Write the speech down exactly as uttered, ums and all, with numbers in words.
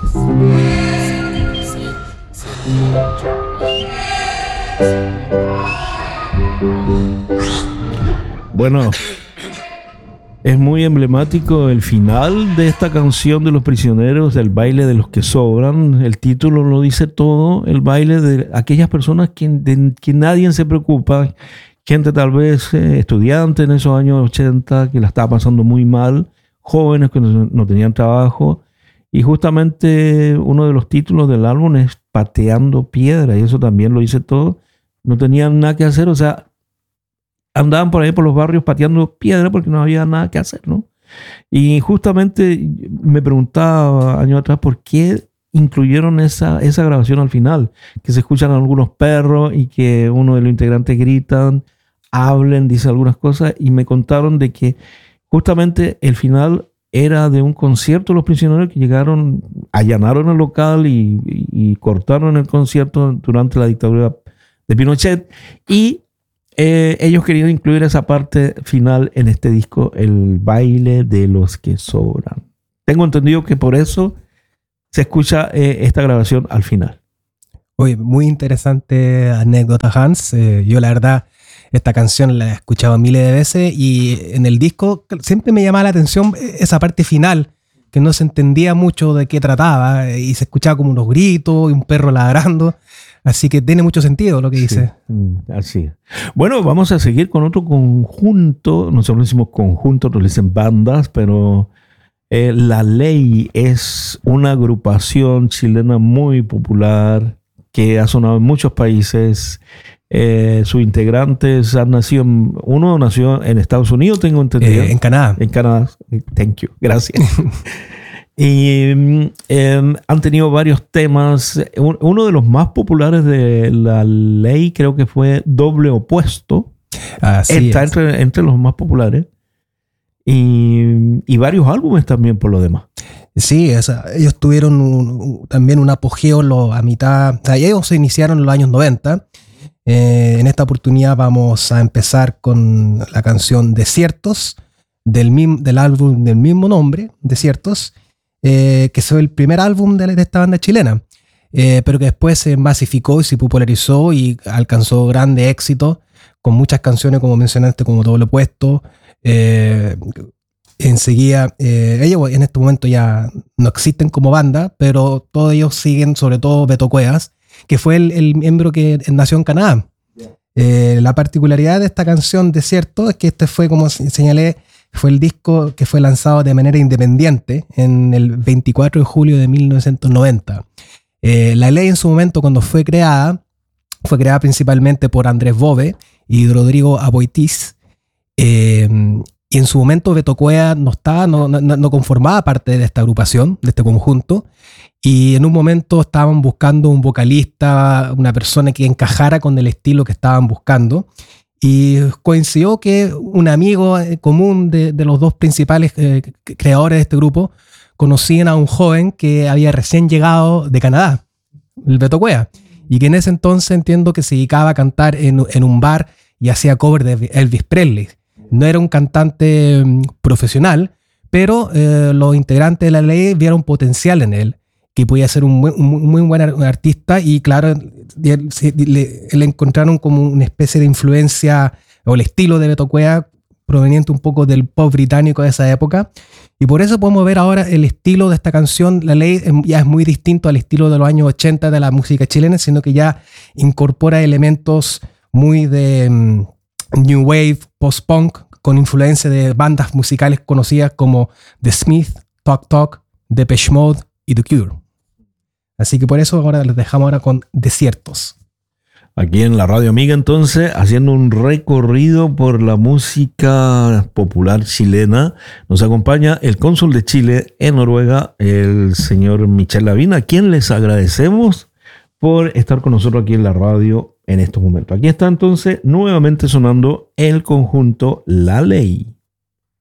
Bueno, es muy emblemático el final de esta canción de Los Prisioneros, del baile de los que sobran. El título lo dice todo, el baile de aquellas personas que, de, que nadie se preocupa, gente tal vez eh, estudiante en esos años ochenta que la estaba pasando muy mal, jóvenes que no, no tenían trabajo, y justamente uno de los títulos del álbum es Pateando Piedra, y eso también lo dice todo. No tenían nada que hacer, o sea, andaban por ahí por los barrios pateando piedra porque no había nada que hacer, ¿no? Y justamente me preguntaba años atrás por qué incluyeron esa, esa grabación al final, que se escuchan algunos perros y que uno de los integrantes gritan, hablen, dice algunas cosas, y me contaron de que justamente el final era de un concierto de Los Prisioneros que llegaron, allanaron el local y, y, y cortaron el concierto durante la dictadura de Pinochet, y Eh, ellos querían incluir esa parte final en este disco, el baile de los que sobran. Tengo entendido que por eso se escucha eh, esta grabación al final. Oye, muy interesante anécdota, Hans. Eh, yo la verdad esta canción la he escuchado miles de veces y en el disco siempre me llamaba la atención esa parte final, que no se entendía mucho de qué trataba y se escuchaba como unos gritos y un perro ladrando. Así que tiene mucho sentido lo que dice. Sí, así. Bueno, vamos a seguir con otro conjunto. Nosotros decimos conjunto, otros dicen bandas, pero eh, La Ley es una agrupación chilena muy popular que ha sonado en muchos países. Eh, sus integrantes han nacido, en, uno nació en Estados Unidos, tengo entendido. Eh, en Canadá. En Canadá. Thank you. Gracias. Y eh, han tenido varios temas. Uno de los más populares de La Ley creo que fue Doble Opuesto. Así Está es. entre, entre los más populares. Y, y varios álbumes también por lo demás. Sí, o sea, ellos tuvieron un, un, también un apogeo lo, a mitad. O sea, ellos se iniciaron en los años noventa. Eh, en esta oportunidad vamos a empezar con la canción Desiertos, del, mim, del álbum del mismo nombre, Desiertos. Eh, que fue el primer álbum de, de esta banda chilena, eh, pero que después se masificó y se popularizó y alcanzó grande éxito con muchas canciones, como mencionaste, como Doble Opuesto. Eh, enseguida, eh, ellos en este momento ya no existen como banda, pero todos ellos siguen, sobre todo Beto Cuevas, que fue el, el miembro que nació en Canadá. Eh, la particularidad de esta canción, Desierto, es que este fue, como señalé, fue el disco que fue lanzado de manera independiente en el veinticuatro de julio de mil novecientos noventa. Eh, la Ley en su momento, cuando fue creada, fue creada principalmente por Andrés Bove y Rodrigo Aboitiz. Eh, y en su momento Beto Cuevas no, estaba, no, no, no conformaba parte de esta agrupación, de este conjunto. Y en un momento estaban buscando un vocalista, una persona que encajara con el estilo que estaban buscando. Y coincidió que un amigo común de, de los dos principales eh, creadores de este grupo conocían a un joven que había recién llegado de Canadá, el Beto Cuevas, y que en ese entonces entiendo que se dedicaba a cantar en, en un bar y hacía cover de Elvis Presley. No era un cantante profesional, pero eh, los integrantes de La Ley vieron potencial en él, que podía ser un muy, un muy buen artista y claro, le, le, le encontraron como una especie de influencia o el estilo de Beto Cuevas proveniente un poco del pop británico de esa época y por eso podemos ver ahora el estilo de esta canción. La Ley ya es muy distinto al estilo de los años ochenta de la música chilena, sino que ya incorpora elementos muy de um, New Wave, post-punk con influencia de bandas musicales conocidas como The Smiths, Talk Talk, Depeche Mode y The Cure. Así que por eso ahora les dejamos ahora con Desiertos. Aquí en la Radio Amiga, entonces, haciendo un recorrido por la música popular chilena, nos acompaña el cónsul de Chile en Noruega, el señor Michel Lavín, a quien les agradecemos por estar con nosotros aquí en la radio en estos momentos. Aquí está entonces nuevamente sonando el conjunto La Ley.